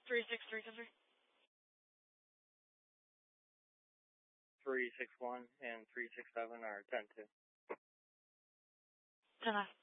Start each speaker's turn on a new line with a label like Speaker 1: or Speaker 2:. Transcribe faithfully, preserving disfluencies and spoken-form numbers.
Speaker 1: three six three, country.
Speaker 2: three six one and three six seven are ten two.
Speaker 1: ten nine.